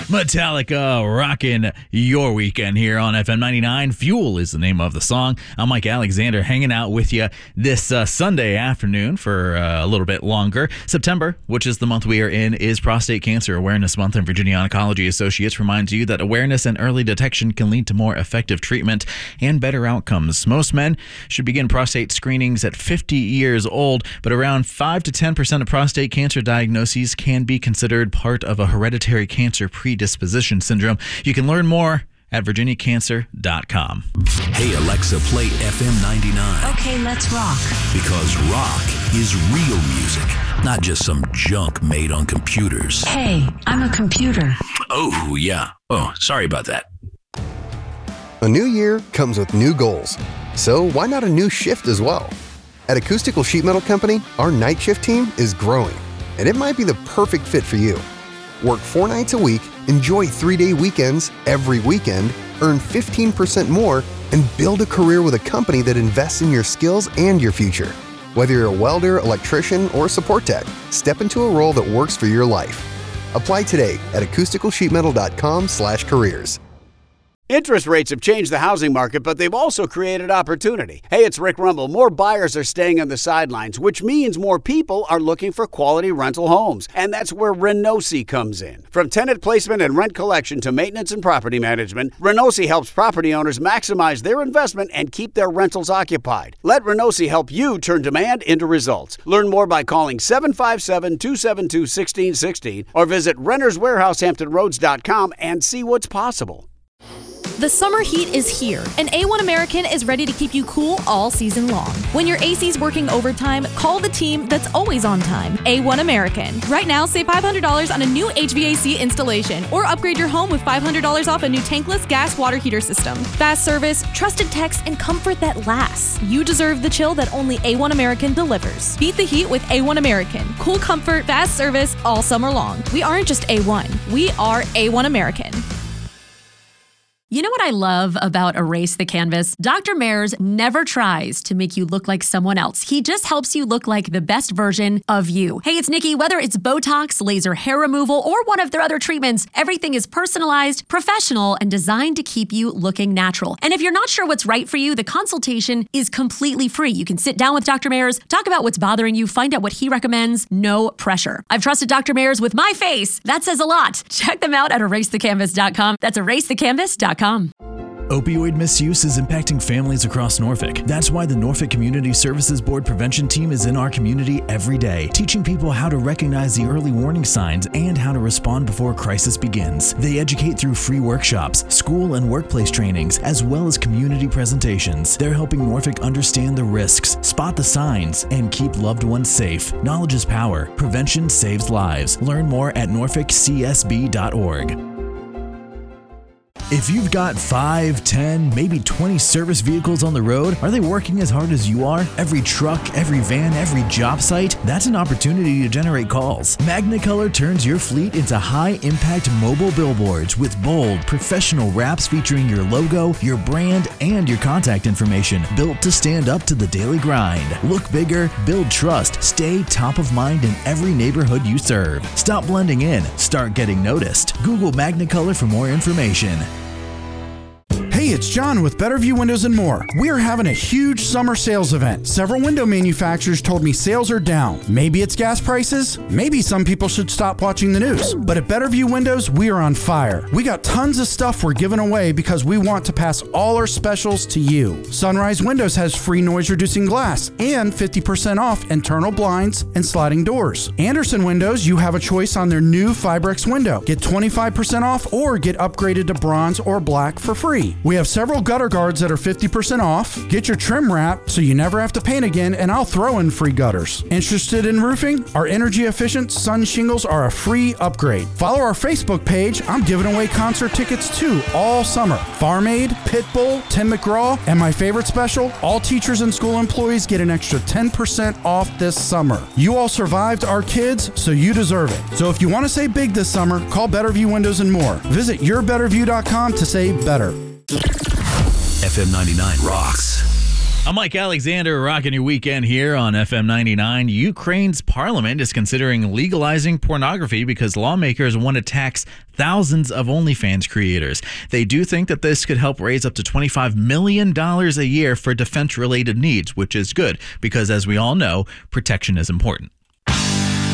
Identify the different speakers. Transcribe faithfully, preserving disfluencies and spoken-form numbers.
Speaker 1: Metallica rocking your weekend here on F M ninety-nine. Fuel is the name of the song. I'm Mike Alexander hanging out with you this uh, Sunday afternoon for uh, a little bit longer. September, which is the month we are in, is Prostate Cancer Awareness Month, and Virginia Oncology Associates reminds you that awareness and early detection can lead to more effective treatment and better outcomes. Most men should begin prostate screenings at fifty years old, but around five to ten percent of prostate cancer diagnoses can be considered part of a hereditary cancer predisposition syndrome. You can learn more at virginia cancer dot com.
Speaker 2: Hey, Alexa, play F M ninety-nine.
Speaker 3: Okay, let's rock.
Speaker 2: Because rock is real music, not just some junk made on computers.
Speaker 3: Hey, I'm a computer.
Speaker 2: Oh, yeah. Oh, sorry about that.
Speaker 4: A new year comes with new goals. So why not a new shift as well? At Acoustical Sheet Metal Company, our night shift team is growing, and it might be the perfect fit for you. Work four nights a week, enjoy three-day weekends every weekend, earn fifteen percent more, and build a career with a company that invests in your skills and your future. Whether you're a welder, electrician, or support tech, step into a role that works for your life. Apply today at acoustical sheet metal dot com slash careers.
Speaker 5: Interest rates have changed the housing market, but they've also created opportunity. Hey, it's Rick Rumble. More buyers are staying on the sidelines, which means more people are looking for quality rental homes. And that's where Renosi comes in. From tenant placement and rent collection to maintenance and property management, Renosi helps property owners maximize their investment and keep their rentals occupied. Let Renosi help you turn demand into results. Learn more by calling seven five seven, two seven two, one six one six or visit renters warehouse hampton roads dot com and see what's possible.
Speaker 6: The summer heat is here, and A one American is ready to keep you cool all season long. When your A C's working overtime, call the team that's always on time, A one American. Right now, save five hundred dollars on a new H V A C installation, or upgrade your home with five hundred dollars off a new tankless gas water heater system. Fast service, trusted techs, and comfort that lasts. You deserve the chill that only A one American delivers. Beat the heat with A one American. Cool comfort, fast service, all summer long. We aren't just A one, we are A one American.
Speaker 7: You know what I love about Erase the Canvas? Doctor Mayers never tries to make you look like someone else. He just helps you look like the best version of you. Hey, it's Nikki. Whether it's Botox, laser hair removal, or one of their other treatments, everything is personalized, professional, and designed to keep you looking natural. And if you're not sure what's right for you, the consultation is completely free. You can sit down with Doctor Mayers, talk about what's bothering you, find out what he recommends. No pressure. I've trusted Doctor Mayers with my face. That says a lot. Check them out at erase the canvas dot com. That's erase the canvas dot com.
Speaker 1: Opioid misuse is impacting families across Norfolk. That's why the Norfolk Community Services Board prevention team is in our community every day, teaching people how to recognize the early warning signs and how to respond before crisis begins. They educate through free workshops, school and workplace trainings, as well as community presentations. They're helping Norfolk understand the risks, spot the signs, and keep loved ones safe. Knowledge is power. Prevention saves lives. Learn more at norfolk c s b dot org. If you've got five, ten, maybe twenty service vehicles on the road, are they working as hard as you are? Every truck, every van, every job site, that's an opportunity to generate calls. Magnicolor turns your fleet into high-impact mobile billboards with bold, professional wraps featuring your logo, your brand, and your contact information, built to stand up to the daily grind. Look bigger, build trust, stay top of mind in every neighborhood you serve. Stop blending in, start getting noticed. Google Magnicolor for more information.
Speaker 8: Hey, it's John with Better View Windows and More. We are having a huge summer sales event. Several window manufacturers told me sales are down. Maybe it's gas prices. Maybe some people should stop watching the news. But at Better View Windows, we are on fire. We got tons of stuff we're giving away because we want to pass all our specials to you. Sunrise Windows has free noise-reducing glass and fifty percent off internal blinds and sliding doors. Anderson Windows, you have a choice on their new Fibrex window. Get twenty-five percent off or get upgraded to bronze or black for free. We have several gutter guards that are fifty percent off. Get your trim wrap so you never have to paint again, and I'll throw in free gutters. Interested in roofing? Our energy efficient sun shingles are a free upgrade. Follow our Facebook page. I'm giving away concert tickets too all summer. Farm Aid, Pitbull, Tim McGraw, and my favorite special, all teachers and school employees get an extra ten percent off this summer. You all survived our kids, so you deserve it. So if you want to say big this summer, call Better View Windows and More. Visit your better view dot com to say better.
Speaker 2: F M ninety-nine rocks.
Speaker 1: I'm Mike Alexander, rocking your weekend here on F M ninety-nine. Ukraine's parliament is considering legalizing pornography because lawmakers want to tax thousands of OnlyFans creators. They do think that this could help raise up to twenty-five million dollars a year for defense-related needs, which is good because, as we all know, protection is important.